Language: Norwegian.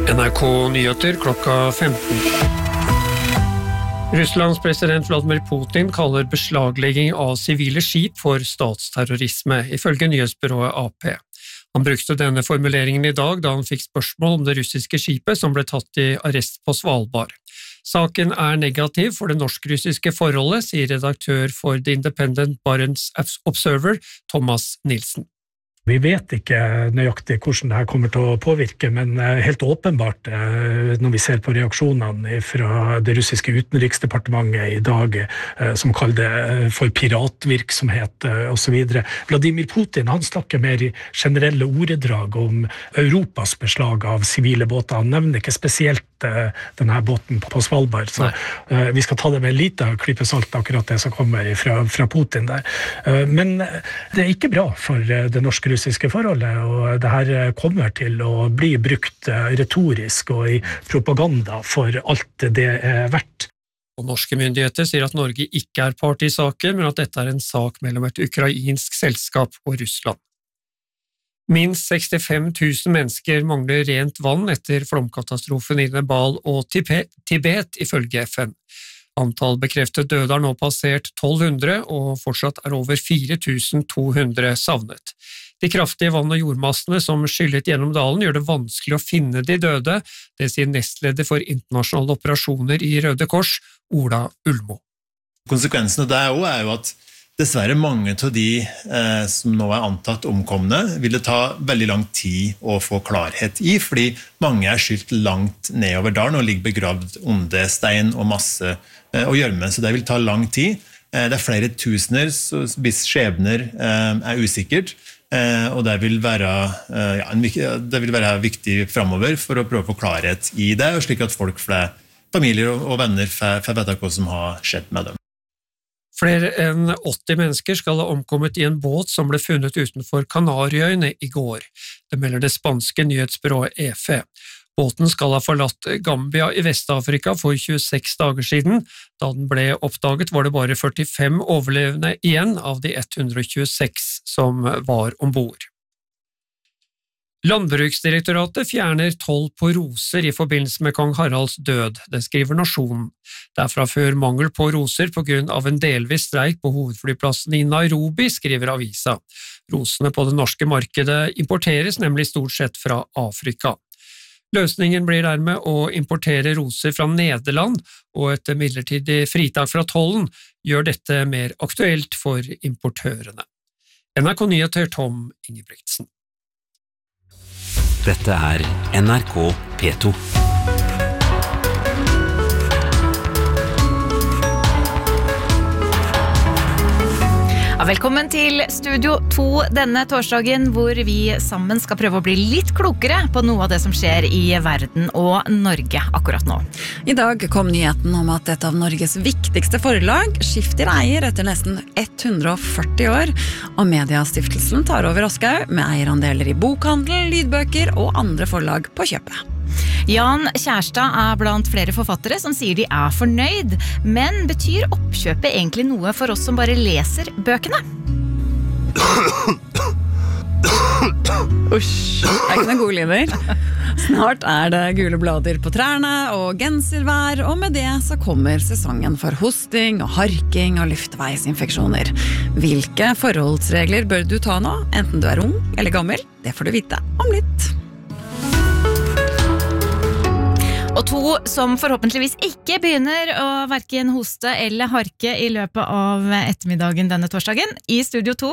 NRK Nyheter klokka 15. Russlands president Vladimir Putin kaller beslaglegging av sivile skip for statsterrorisme, ifølge nyhetsbyrået AP. Han brukte denne formuleringen i dag da han fikk spørsmål om det russiske skipet som ble tatt i arrest på Svalbard. Saken negativ for det norsk-russiske forholdet, sier redaktør for The Independent Barents Observer, Thomas Nilsen. Vi vet ikke nøyaktig hvordan dette kommer til å påvirke, men helt åpenbart når vi ser på reaksjonene fra det russiske utenriksdepartementet i dag, som kaller det for piratvirksomhet og så videre. Vladimir Putin, han snakker mer i generelle ordedrag om Europas beslag av sivile båter. Han nevner ikke spesielt denne båten på Svalbard, så vi skal ta det med en liten klype salt, akkurat det som kommer fra Putin der. Men det ikke bra for det norsk-russiske forholdet, og det her kommer til å bli brukt retorisk og i propaganda for alt det verdt. Og norske myndigheter sier at Norge ikke part i saken, men at dette en sak mellom et ukrainsk selskap og Russland. Minst 65 000 mennesker mangler rent vann etter flomkatastrofen i Nepal og Tibet, ifølge FN. Antall bekreftet døde har nå passert 1200, og fortsatt over 4200 savnet. De kraftige vann- og jordmassene som skyllet gjennom dalen gjør det vanskelig å finne de døde, det sier nestleder for internasjonale operasjoner i Røde Kors, Ola Ulmo. Konsekvensene der er jo at dessverre mange av de som nå antatt omkomne ville ta veldig lang tid å få klarhet i, fordi mange skylt langt nedover dalen og ligger begravd under stein og masse og gjørme, så det vil ta lang tid. Det flere tusener, så hvis skjebner usikkert, og det vil være viktig fremover for å prøve å få klarhet i det, og slik at folk, familier og venner får vite hva som har skjedd med dem. Flere enn 80 mennesker skal ha omkommet i en båt som ble funnet utenfor Kanariøyene i går. Det melder det spanske nyhetsbyrået EFE. Båten skal ha forlatt Gambia i Vest-Afrika for 26 dager siden. Da den ble oppdaget var det bare 45 overlevende igjen av de 126 som var ombord. Landbruksdirektoratet fjerner toll på roser i forbindelse med kong Haralds død, det skriver Nasjonen. Det fra før mangel på roser på grunn av en delvis streik på hovedflyplassen i Nairobi, skriver avisa. Rosene på det norske markedet importeres nemlig stort sett fra Afrika. Løsningen blir dermed å importere roser fra Nederland, og et midlertidig fritak fra tollen gjør dette mer aktuelt for importørene. NRK Nyheter, Tom Ingebrigtsen. Dette NRK P2. Velkommen til Studio 2 denne torsdagen, hvor vi sammen skal prøve å bli litt klokere på noe av det som skjer i verden og Norge akkurat nå. I dag kom nyheten om at et av Norges viktigste forlag skifter eier etter nesten 140 år, og Mediastiftelsen tar over Aschehoug med eierandeler i bokhandel, lydbøker og andre forlag på kjøpet. Jan Kjærstad blant flere forfattere som sier de fornøyd, men betyr oppkjøpet egentlig noe for oss som bare leser bøkene? Usch, det ikke noen gode lyder. Snart det gule blader på trærne og genservær, og med det så kommer sesongen for hosting og harking og luftveisinfeksjoner. Hvilke forholdsregler bør du ta nå, enten du ung eller gammel? Det får du vite om litt. Og to som forhåpentligvis ikke begynner å hverken hoste eller harke i løpet av ettermiddagen denne torsdagen. I Studio 2